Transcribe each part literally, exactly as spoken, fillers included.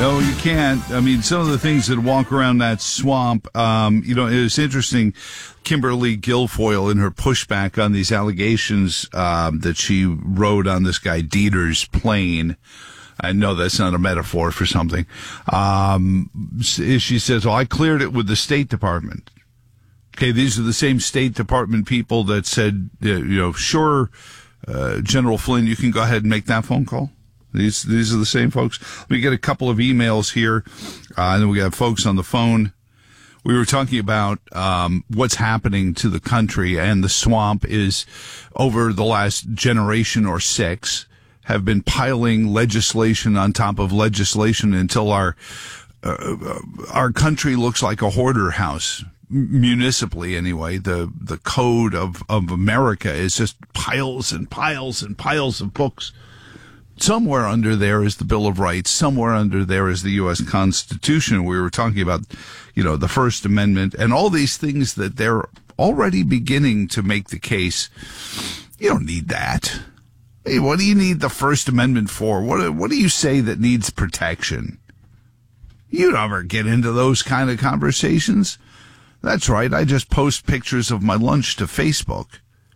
No, you can't. I mean, some of the things that walk around that swamp, um, you know, it's interesting. Kimberly Guilfoyle, in her pushback on these allegations um, that she rode on this guy Dieter's plane. I know that's not a metaphor for something. Um, she says, well, I cleared it with the State Department. Okay, these are the same State Department people that said, you know, sure, uh, General Flynn, you can go ahead and make that phone call. These these are the same folks. We get a couple of emails here, uh, and then we got folks on the phone. We were talking about um, what's happening to the country, and the swamp is, over the last generation or six, have been piling legislation on top of legislation until our uh, our country looks like a hoarder house. Municipally, anyway, the the code of, of America is just piles and piles and piles of books. Somewhere under there is the Bill of Rights. Somewhere under there is the U S Constitution. We were talking about, you know, the First Amendment and all these things that they're already beginning to make the case. You don't need that. Hey, what do you need the First Amendment for? What what do you say that needs protection? You never get into those kind of conversations. That's right. I just post pictures of my lunch to Facebook.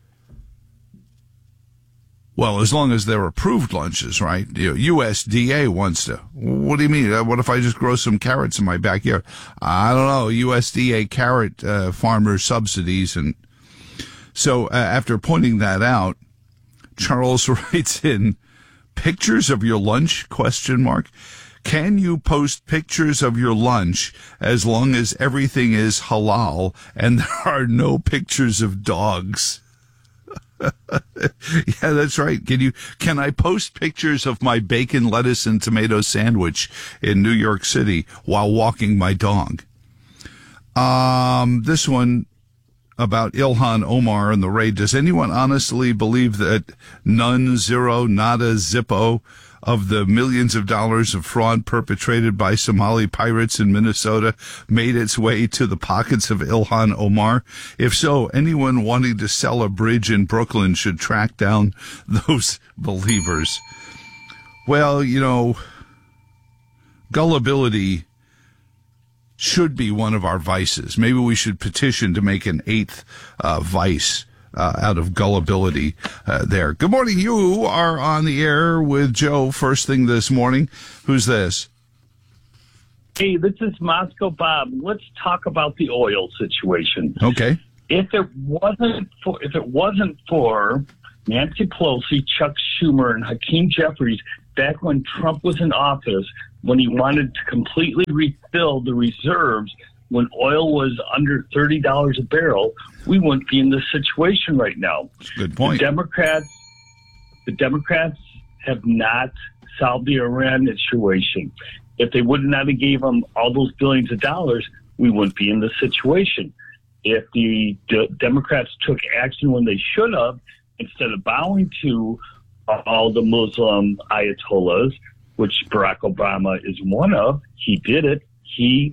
Well, as long as they're approved lunches, right? You know, U S D A wants to. What do you mean? What if I just grow some carrots in my backyard? I don't know. U S D A carrot uh, farmer subsidies. And so uh, after pointing that out, Charles writes in, pictures of your lunch, question mark. Can you post pictures of your lunch as long as everything is halal and there are no pictures of dogs? Yeah, that's right. Can you, can I post pictures of my bacon, lettuce, and tomato sandwich in New York City while walking my dog? Um, this one about Ilhan Omar and the raid. Does anyone honestly believe that none, zero, nada, zippo of the millions of dollars of fraud perpetrated by Somali pirates in Minnesota made its way to the pockets of Ilhan Omar? If so, anyone wanting to sell a bridge in Brooklyn should track down those believers. Well, you know, gullibility should be one of our vices. Maybe we should petition to make an eighth uh, vice Uh, out of gullibility uh, there. Good morning. You are on the air with Joe first thing this morning. Who's this? Hey, this is Moscow Bob. Let's talk about the oil situation. Okay. If it wasn't for if it wasn't for Nancy Pelosi, Chuck Schumer, and Hakeem Jeffries back when Trump was in office, when he wanted to completely refill the reserves when oil was under thirty dollars a barrel, we wouldn't be in this situation right now. Good point. The Democrats, the Democrats have not solved the Iran situation. If they would not have gave them all those billions of dollars, we wouldn't be in this situation. If the D- Democrats took action when they should have, instead of bowing to all the Muslim ayatollahs, which Barack Obama is one of, he did it. He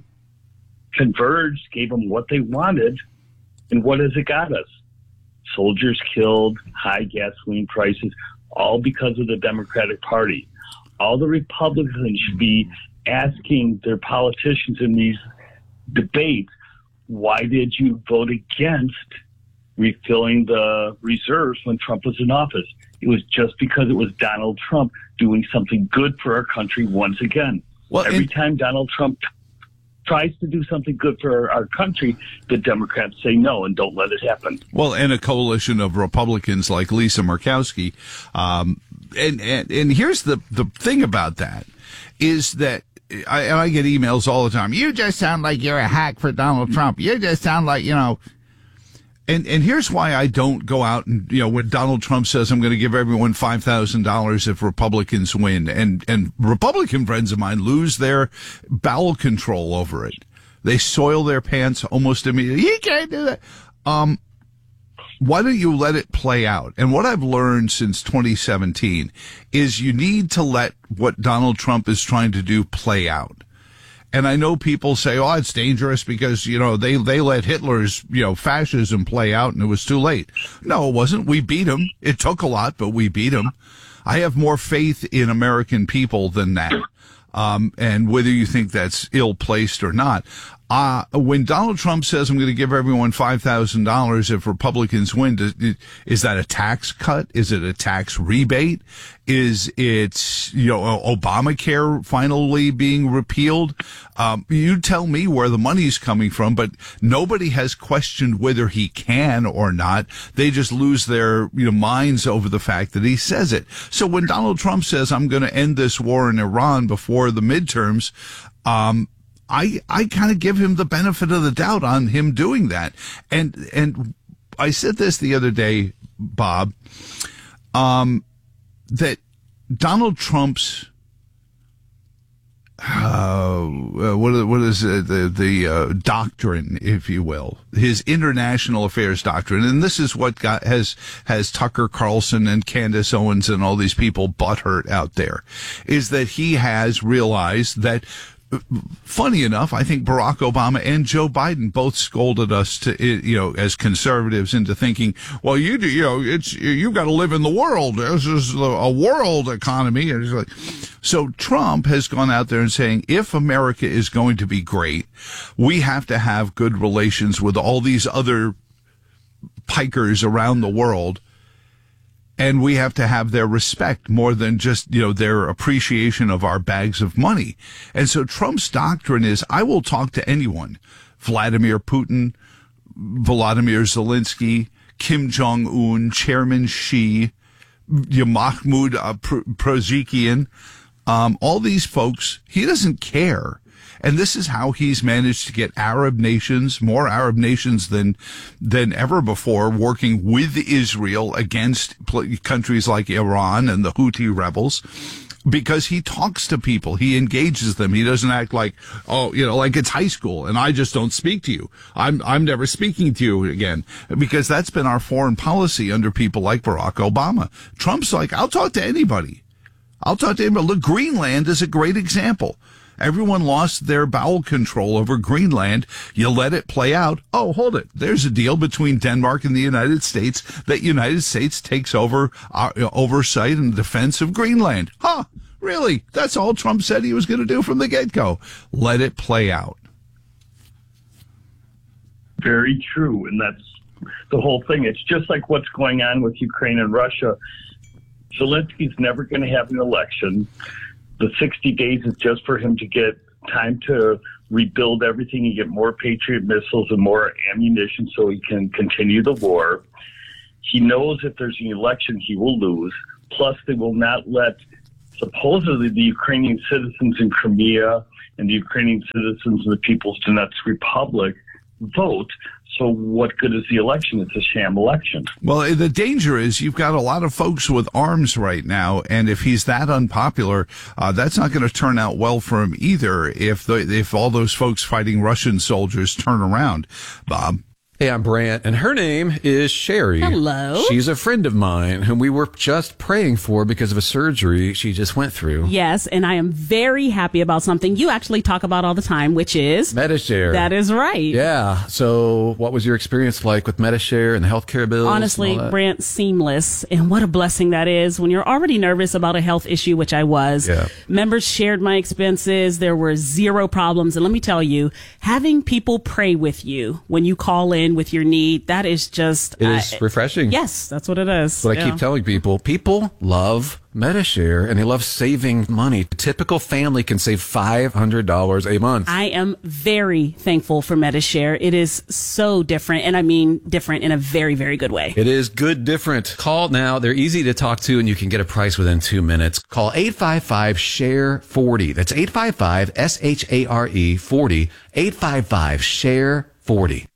converged, gave them what they wanted, and what has it got us? Soldiers killed, high gasoline prices, all because of the Democratic Party. All the Republicans should be asking their politicians in these debates, why did you vote against refilling the reserves when Trump was in office? It was just because it was Donald Trump doing something good for our country once again. Well, Every and- time Donald Trump tries to do something good for our, our country, the Democrats say no and don't let it happen. Well, and a coalition of Republicans like Lisa Murkowski. Um, and, and, and here's the, the thing about that is that I, I get emails all the time. You just sound like you're a hack for Donald Trump. You just sound like, you know, and, and here's why I don't go out and, you know, when Donald Trump says I'm going to give everyone five thousand dollars if Republicans win, and, and Republican friends of mine lose their bowel control over it. They soil their pants almost immediately. You can't do that. Um, why don't you let it play out? And what I've learned since twenty seventeen is you need to let what Donald Trump is trying to do play out. And I know people say, oh, it's dangerous because, you know, they, they let Hitler's, you know, fascism play out and it was too late. No, it wasn't. We beat him. It took a lot, but we beat him. I have more faith in American people than that. Um, and whether you think that's ill-placed or not. Uh, when Donald Trump says, I'm going to give everyone five thousand dollars if Republicans win, does, is that a tax cut? Is it a tax rebate? Is it, you know, Obamacare finally being repealed? Um, you tell me where the money's coming from, but nobody has questioned whether he can or not. They just lose their, you know, minds over the fact that he says it. So when Donald Trump says, I'm going to end this war in Iran before the midterms, um, I, I kind of give him the benefit of the doubt on him doing that. And, and I said this the other day, Bob, um, that Donald Trump's, uh, what, what is it, the, the, uh, doctrine, if you will, his international affairs doctrine. And this is what got, has, has Tucker Carlson and Candace Owens and all these people butthurt out there, is that he has realized that, funny enough, I think Barack Obama and Joe Biden both scolded us to, you know, as conservatives into thinking, well, you do, you know, it's, you've got to live in the world. This is a world economy. And it's like, so Trump has gone out there and saying, if America is going to be great, we have to have good relations with all these other pikers around the world. And we have to have their respect more than just, you know, their appreciation of our bags of money. And so Trump's doctrine is, I will talk to anyone. Vladimir Putin, Volodymyr Zelensky, Kim Jong-un, Chairman Xi, Mahmoud uh, Pezeshkian, um, all these folks, he doesn't care. And this is how he's managed to get Arab nations, more Arab nations than than ever before, working with Israel against countries like Iran and the Houthi rebels, because he talks to people. He engages them. He doesn't act like, oh, you know, like it's high school and I just don't speak to you. I'm I'm never speaking to you again, because that's been our foreign policy under people like Barack Obama. Trump's like, I'll talk to anybody. I'll talk to anybody. Look, Greenland is a great example. Everyone lost their bowel control over Greenland. You let it play out. Oh, hold it. There's a deal between Denmark and the United States that United States takes over uh, oversight and defense of Greenland. Huh? Really? That's all Trump said he was going to do from the get-go. Let it play out. Very true. And that's the whole thing. It's just like what's going on with Ukraine and Russia. Zelensky's never going to have an election. The sixty days is just for him to get time to rebuild everything and get more Patriot missiles and more ammunition so he can continue the war. He knows if there's an election, he will lose. Plus, they will not let supposedly the Ukrainian citizens in Crimea and the Ukrainian citizens in the People's Donetsk Republic vote. So what good is the election? It's a sham election. Well, the danger is you've got a lot of folks with arms right now, and if he's that unpopular, uh, that's not going to turn out well for him either if the, if all those folks fighting Russian soldiers turn around. Bob? Hey, I'm Brant, and her name is Sherry. Hello. She's a friend of mine whom we were just praying for because of a surgery she just went through. Yes, and I am very happy about something you actually talk about all the time, which is Medi-Share. That is right. Yeah. So what was your experience like with Medi-Share and the healthcare bills? Honestly, Brant, seamless. And what a blessing that is when you're already nervous about a health issue, which I was. Yeah. Members shared my expenses. There were zero problems. And let me tell you, having people pray with you when you call in with your need, that is just it is uh, refreshing. Yes, that's what it is. That's what yeah. I keep telling people. People love Medi-Share and they love saving money. A typical family can save five hundred dollars a month. I am very thankful for Medi-Share. It is so different, and I mean different in a very, very good way. It is good different. Call now. They're easy to talk to and you can get a price within two minutes. Call eight five five, S H A R E, forty. That's eight five five, S H A R E, forty. eight five five, S H A R E, forty.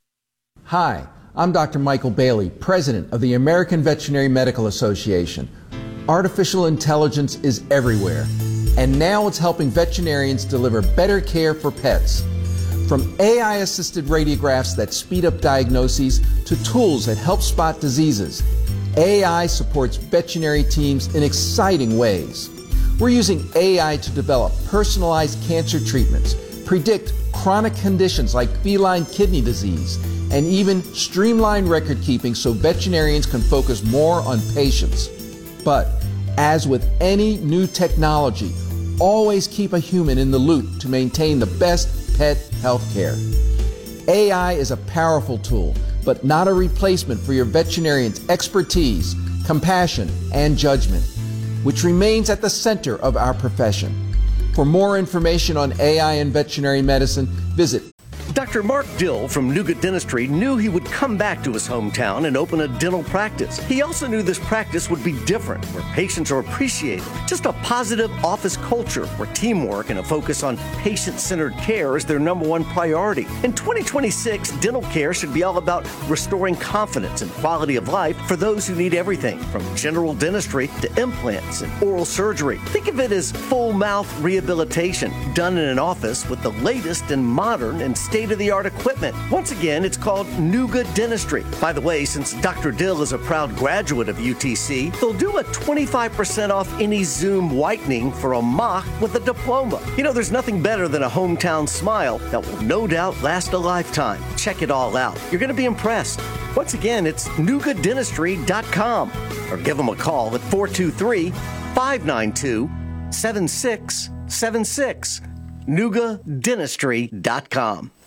Hi, I'm Doctor Michael Bailey, President of the American Veterinary Medical Association. Artificial intelligence is everywhere, and now it's helping veterinarians deliver better care for pets. From A I-assisted radiographs that speed up diagnoses to tools that help spot diseases, A I supports veterinary teams in exciting ways. We're using A I to develop personalized cancer treatments, predict chronic conditions like feline kidney disease, and even streamline record keeping so veterinarians can focus more on patients. But as with any new technology, always keep a human in the loop to maintain the best pet health care. A I is a powerful tool, but not a replacement for your veterinarian's expertise, compassion, and judgment, which remains at the center of our profession. For more information on A I and veterinary medicine, visit Doctor Mark Dill from Nuga Dentistry knew he would come back to his hometown and open a dental practice. He also knew this practice would be different, where patients are appreciated. Just a positive office culture where teamwork and a focus on patient-centered care is their number one priority. In twenty twenty-six, dental care should be all about restoring confidence and quality of life for those who need everything, from general dentistry to implants and oral surgery. Think of it as full mouth rehabilitation done in an office with the latest and modern and state-of-the-art equipment. Once again, it's called Nuga Dentistry. By the way, since Doctor Dill is a proud graduate of U T C, they'll do a twenty-five percent off any Zoom whitening for a mock with a diploma. You know, there's nothing better than a hometown smile that will no doubt last a lifetime. Check it all out. You're going to be impressed. Once again, it's nuga dentistry dot com or give them a call at four two three, five nine two, seven six seven six. nuga dentistry dot com.